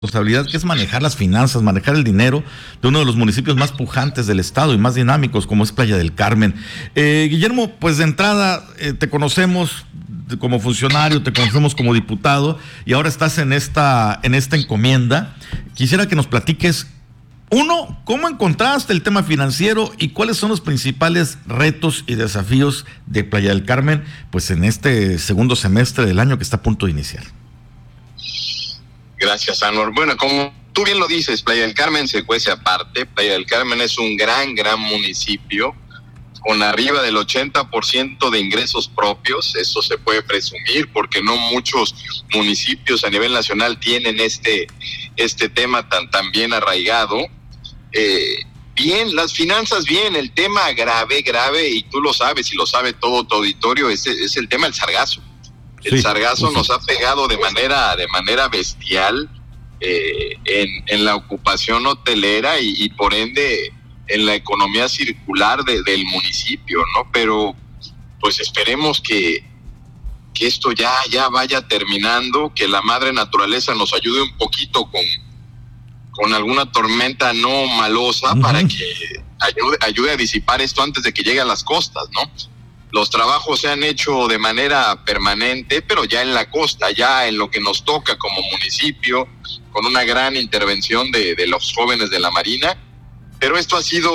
Responsabilidad que es manejar las finanzas, manejar el dinero de uno de los municipios más pujantes del estado y más dinámicos como es Playa del Carmen. Guillermo, pues de entrada te conocemos como funcionario, te conocemos como diputado y ahora estás en esta encomienda. Quisiera que nos platiques, uno, ¿cómo encontraste el tema financiero y cuáles son los principales retos y desafíos de Playa del Carmen, pues en este segundo semestre del año que está a punto de iniciar? Gracias, Anwar. Bueno, como tú bien lo dices, Playa del Carmen se cuece aparte. Playa del Carmen es un gran municipio con arriba del 80% de ingresos propios. Eso se puede presumir porque no muchos municipios a nivel nacional tienen este tema tan bien arraigado. Bien, las finanzas bien, el tema grave, y tú lo sabes y lo sabe todo tu auditorio, es el tema del sargazo. El sargazo nos ha pegado de manera bestial en la ocupación hotelera y por ende en la economía circular del municipio, ¿no? Pero pues esperemos que esto ya vaya terminando, que la madre naturaleza nos ayude un poquito con alguna tormenta no malosa para que ayude a disipar esto antes de que llegue a las costas, ¿no? Los trabajos se han hecho de manera permanente, pero ya en la costa, ya en lo que nos toca como municipio, con una gran intervención de los jóvenes de la Marina, pero esto ha sido,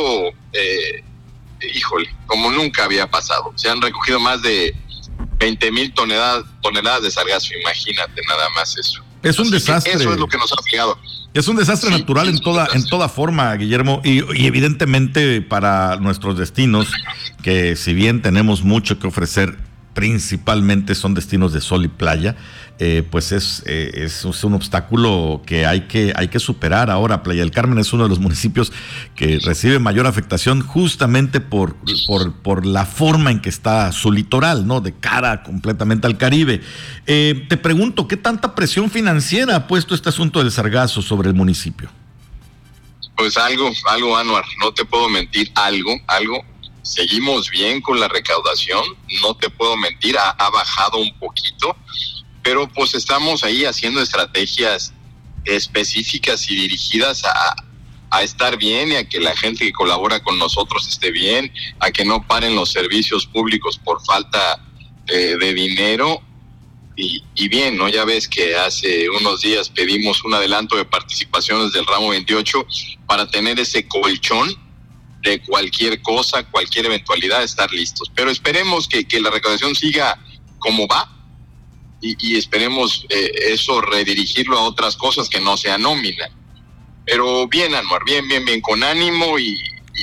como nunca había pasado. Se han recogido más de 20,000 toneladas de sargazo, imagínate nada más eso. Es un desastre. Eso es lo que nos ha pegado. Es un desastre natural en toda forma, Guillermo, y evidentemente para nuestros destinos, que si bien tenemos mucho que ofrecer, principalmente son destinos de sol y playa, pues es un obstáculo que hay que superar. Ahora Playa del Carmen es uno de los municipios que recibe mayor afectación justamente por la forma en que está su litoral, ¿no? De cara completamente al Caribe. Te pregunto, ¿qué tanta presión financiera ha puesto este asunto del sargazo sobre el municipio? Pues algo, Anwar, no te puedo mentir, algo. Seguimos bien con la recaudación, no te puedo mentir, ha bajado un poquito, pero pues estamos ahí haciendo estrategias específicas y dirigidas a estar bien y a que la gente que colabora con nosotros esté bien, a que no paren los servicios públicos por falta de dinero. Y bien, ¿no? Ya ves que hace unos días pedimos un adelanto de participaciones del ramo 28 para tener ese colchón de cualquier cosa, cualquier eventualidad, estar listos. Pero esperemos que la recaudación siga como va y esperemos eso redirigirlo a otras cosas que no sea nómina. Pero bien, Anwar, bien, con ánimo y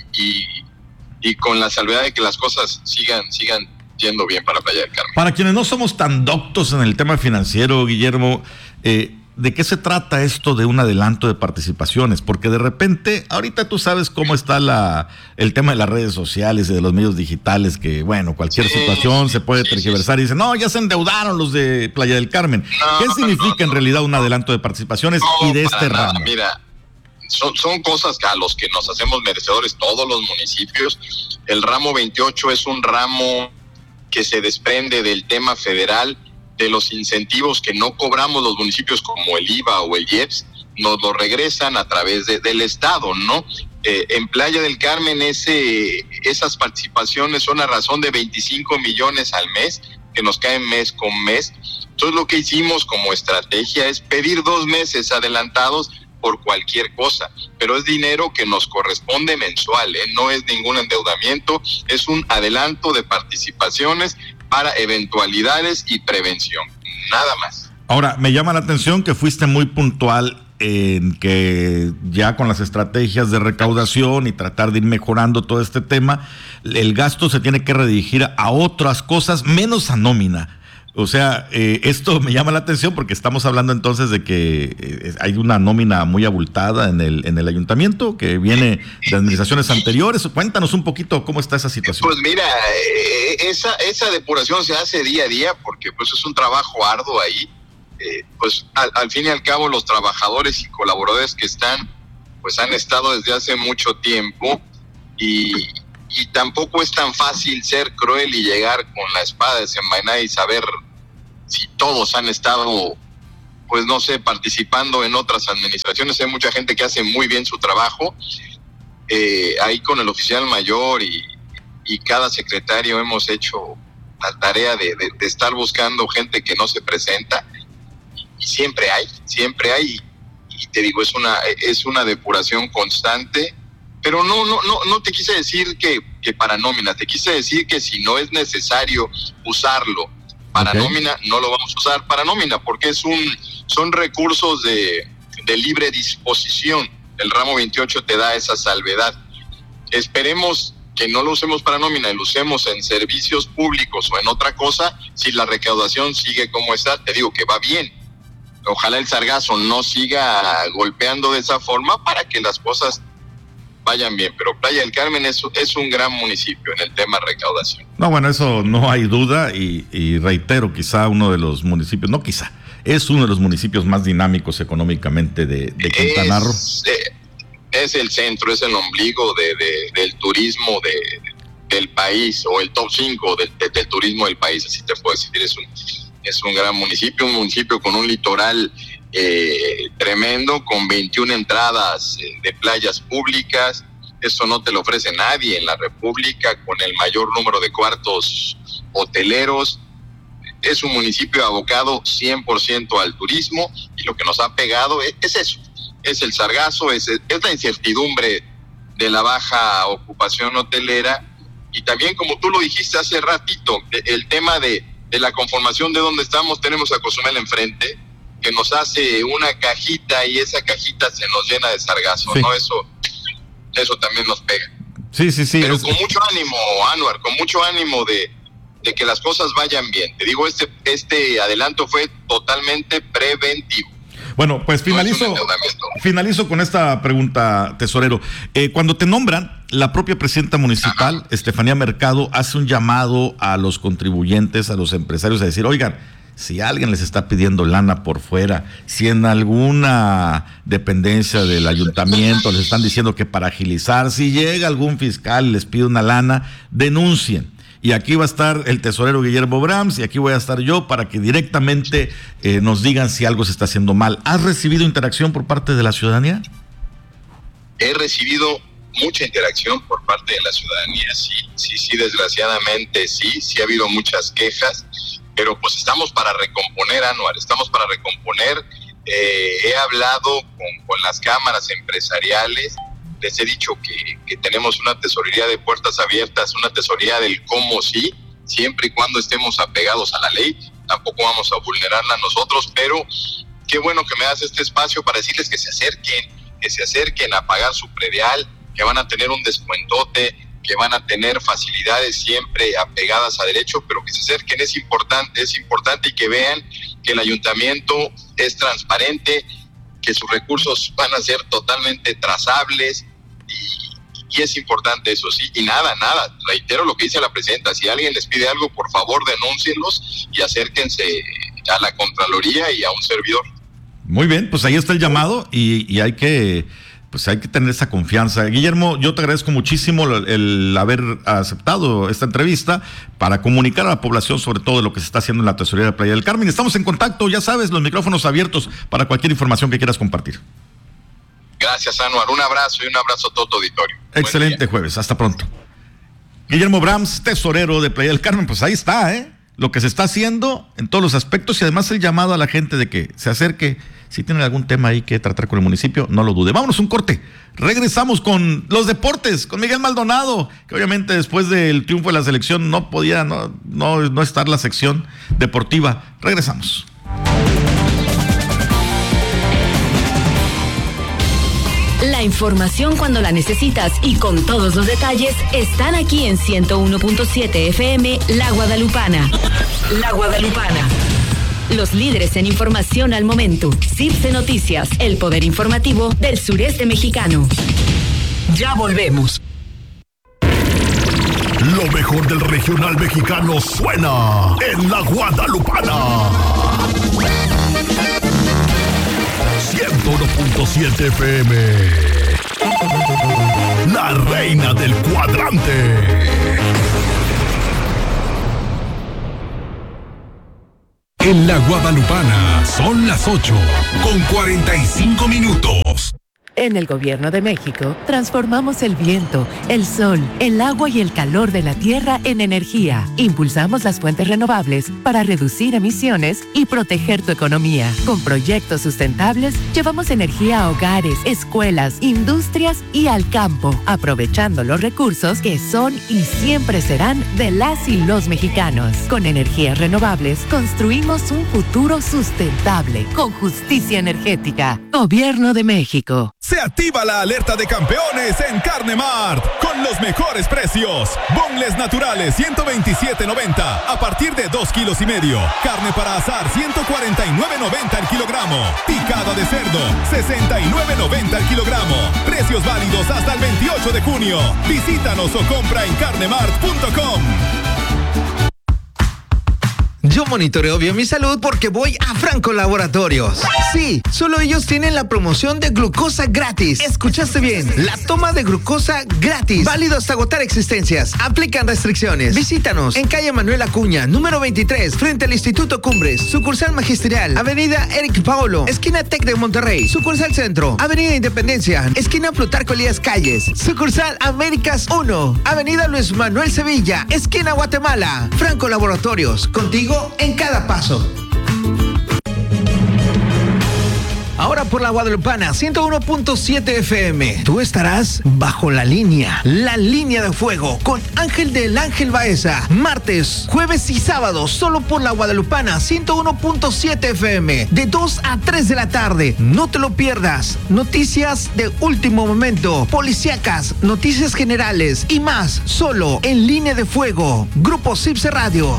con la salvedad de que las cosas sigan yendo bien para Playa del Carmen. Para quienes no somos tan doctos en el tema financiero, Guillermo, ¿de qué se trata esto de un adelanto de participaciones? Porque de repente, ahorita tú sabes cómo está el tema de las redes sociales y de los medios digitales, que bueno, cualquier situación se puede tergiversar y dicen, no, ya se endeudaron los de Playa del Carmen. ¿Qué significa en realidad un adelanto de participaciones y de este ramo? Mira, son cosas a los que nos hacemos merecedores todos los municipios. El ramo 28 es un ramo que se desprende del tema federal, de los incentivos que no cobramos los municipios como el IVA o el IEPS, nos lo regresan a través del Estado, ¿no? En Playa del Carmen esas participaciones son a razón de 25 millones al mes, que nos caen mes con mes. Entonces lo que hicimos como estrategia es pedir 2 meses adelantados por cualquier cosa, pero es dinero que nos corresponde mensual, no es ningún endeudamiento, es un adelanto de participaciones para eventualidades y prevención, nada más. Ahora, me llama la atención que fuiste muy puntual en que ya con las estrategias de recaudación y tratar de ir mejorando todo este tema, el gasto se tiene que redirigir a otras cosas menos a nómina. O sea, esto me llama la atención porque estamos hablando entonces de que hay una nómina muy abultada en el ayuntamiento que viene de administraciones anteriores. Cuéntanos un poquito cómo está esa situación. Pues mira, esa depuración se hace día a día porque pues es un trabajo arduo ahí. Pues al fin y al cabo los trabajadores y colaboradores que están, pues han estado desde hace mucho tiempo y tampoco es tan fácil ser cruel y llegar con la espada desenvainada y saber si todos han estado pues no sé, participando en otras administraciones. Hay mucha gente que hace muy bien su trabajo. Ahí con el oficial mayor y cada secretario hemos hecho la tarea de estar buscando gente que no se presenta, y siempre hay, y te digo, es una depuración constante, pero no te quise decir que para nómina, te quise decir que si no es necesario usarlo para nómina, no lo vamos a usar para nómina, porque son recursos de libre disposición. El ramo 28 te da esa salvedad. Esperemos que no lo usemos para nómina y lo usemos en servicios públicos o en otra cosa. Si la recaudación sigue como está, te digo que va bien. Ojalá el sargazo no siga golpeando de esa forma para que las cosas vayan bien. Pero Playa del Carmen es un gran municipio en el tema recaudación. No, bueno, eso no hay duda, y reitero, quizá uno de los municipios, no quizá, es uno de los municipios más dinámicos económicamente de Quintana Roo. Es el centro, es el ombligo del turismo del país, o el top 5 del turismo del país, así te puedo decir. Es un gran municipio, un municipio con un litoral tremendo, con 21 entradas de playas públicas. Eso no te lo ofrece nadie en la República, con el mayor número de cuartos hoteleros. Es un municipio abocado 100% al turismo, y lo que nos ha pegado es eso. Es el sargazo, es la incertidumbre de la baja ocupación hotelera, y también, como tú lo dijiste hace ratito, el tema de la conformación de donde estamos. Tenemos a Cozumel enfrente, que nos hace una cajita, y esa cajita se nos llena de sargazo, sí. ¿No? Eso también nos pega. Sí. Pero con mucho ánimo, Anuar, con mucho ánimo de que las cosas vayan bien. Te digo, este adelanto fue totalmente preventivo. Bueno, pues finalizo con esta pregunta, tesorero. Cuando te nombran, la propia presidenta municipal, Estefanía Mercado, hace un llamado a los contribuyentes, a los empresarios, a decir, oigan, si alguien les está pidiendo lana por fuera, si en alguna dependencia del ayuntamiento les están diciendo que para agilizar, si llega algún fiscal y les pide una lana, denuncien. Y aquí va a estar el tesorero Guillermo Brams, y aquí voy a estar yo para que directamente nos digan si algo se está haciendo mal. ¿Has recibido interacción por parte de la ciudadanía? He recibido mucha interacción por parte de la ciudadanía, sí, desgraciadamente sí ha habido muchas quejas, pero pues estamos para recomponer, Anuar, estamos para recomponer. He hablado con las cámaras empresariales. Les he dicho que tenemos una tesorería de puertas abiertas, una tesorería del cómo sí, siempre y cuando estemos apegados a la ley. Tampoco vamos a vulnerarla nosotros, pero qué bueno que me das este espacio para decirles que se acerquen a pagar su predial, que van a tener un descuentote, que van a tener facilidades siempre apegadas a derecho, pero que se acerquen. Es importante, y que vean que el ayuntamiento es transparente, que sus recursos van a ser totalmente trazables, y es importante eso, sí. Y nada, reitero lo que dice la presidenta: si alguien les pide algo, por favor denúncienlos y acérquense a la Contraloría y a un servidor. Muy bien, pues ahí está el llamado, y hay que tener esa confianza. Guillermo, yo te agradezco muchísimo el haber aceptado esta entrevista para comunicar a la población sobre todo de lo que se está haciendo en la tesorería de Playa del Carmen. Estamos en contacto, ya sabes, los micrófonos abiertos para cualquier información que quieras compartir. Gracias, Anuar. Un abrazo, y un abrazo a todo tu auditorio. Excelente jueves, hasta pronto. Guillermo Brams, tesorero de Playa del Carmen, pues ahí está, lo que se está haciendo en todos los aspectos, y además el llamado a la gente de que se acerque. Si tienen algún tema ahí que tratar con el municipio, no lo dude. Vámonos un corte. Regresamos con los deportes, con Miguel Maldonado, que obviamente después del triunfo de la selección no podía no estar la sección deportiva. Regresamos. La información cuando la necesitas y con todos los detalles están aquí en 101.7 FM La Guadalupana. La Guadalupana. Los líderes en información al momento. CIRSE Noticias, el poder informativo del sureste mexicano. Ya volvemos. Lo mejor del regional mexicano suena en La Guadalupana. 101.7 FM. La reina del cuadrante. En la Guadalupana son las 8:45. En el Gobierno de México, transformamos el viento, el sol, el agua y el calor de la tierra en energía. Impulsamos las fuentes renovables para reducir emisiones y proteger tu economía. Con proyectos sustentables, llevamos energía a hogares, escuelas, industrias y al campo, aprovechando los recursos que son y siempre serán de las y los mexicanos. Con energías renovables, construimos un futuro sustentable, con justicia energética. Gobierno de México. Se activa la alerta de campeones en Carne Mart con los mejores precios. Boneless naturales 127.90 a partir de 2,5 kilos. Carne para asar 149.90 el kilogramo. Picada de cerdo 69.90 el kilogramo. Precios válidos hasta el 28 de junio. Visítanos o compra en carnemart.com. Yo monitoreo bien mi salud porque voy a Franco Laboratorios. Sí, solo ellos tienen la promoción de glucosa gratis. Escuchaste bien, la toma de glucosa gratis. Válido hasta agotar existencias. Aplican restricciones. Visítanos en calle Manuel Acuña, número 23, frente al Instituto Cumbres. Sucursal Magisterial, avenida Eric Paolo, esquina Tec de Monterrey. Sucursal Centro, avenida Independencia, esquina Plutarco Elías Calles. Sucursal Américas 1, avenida Luis Manuel Sevilla, esquina Guatemala. Franco Laboratorios, contigo en cada paso. Ahora por la Guadalupana 101.7 FM. Tú estarás bajo la línea de fuego con Ángel del Ángel Baeza. Martes, jueves y sábados solo por la Guadalupana 101.7 FM de 2 a 3 de la tarde. No te lo pierdas. Noticias de último momento, policíacas, noticias generales y más solo en Línea de Fuego. Grupo Cipse Radio.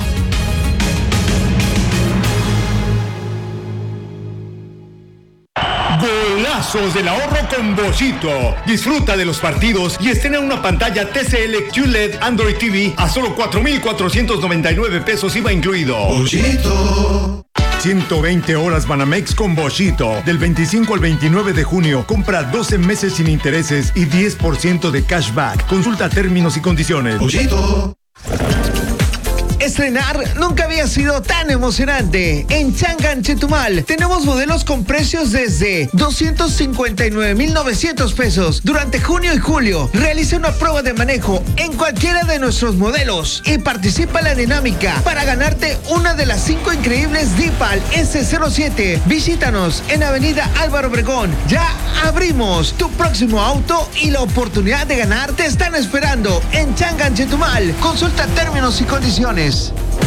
Golazos del ahorro con Bollito. Disfruta de los partidos y estrena una pantalla TCL QLED Android TV a solo 4,499 pesos IVA incluido. Bollito. 120 horas Banamex con Bollito. Del 25 al 29 de junio, compra 12 meses sin intereses y 10% de cashback. Consulta términos y condiciones. Bollito. Estrenar nunca había sido tan emocionante. En Changan, Chetumal, tenemos modelos con precios desde 259,900 pesos. Durante junio y julio, realiza una prueba de manejo en cualquiera de nuestros modelos y participa en la dinámica para ganarte una de las 5 increíbles DIPAL S07. Visítanos en Avenida Álvaro Obregón. Ya abrimos. Tu próximo auto y la oportunidad de ganar te están esperando en Changan, Chetumal. Consulta términos y condiciones.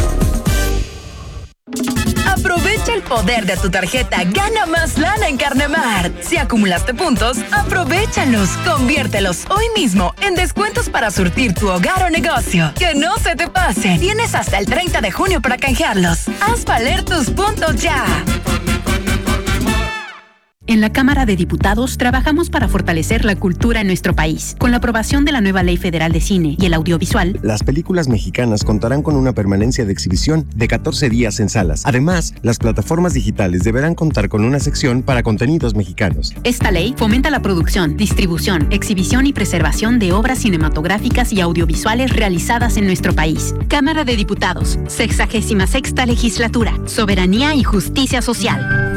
Aprovecha el poder de tu tarjeta Gana Más Lana en Carnemart. Si acumulaste puntos, aprovéchalos, conviértelos hoy mismo en descuentos para surtir tu hogar o negocio. Que no se te pase. Tienes hasta el 30 de junio para canjearlos. Haz valer tus puntos ya. En la Cámara de Diputados trabajamos para fortalecer la cultura en nuestro país. Con la aprobación de la nueva Ley Federal de Cine y el Audiovisual, las películas mexicanas contarán con una permanencia de exhibición de 14 días en salas. Además, las plataformas digitales deberán contar con una sección para contenidos mexicanos. Esta ley fomenta la producción, distribución, exhibición y preservación de obras cinematográficas y audiovisuales realizadas en nuestro país. Cámara de Diputados, 66ª Legislatura, Soberanía y Justicia Social.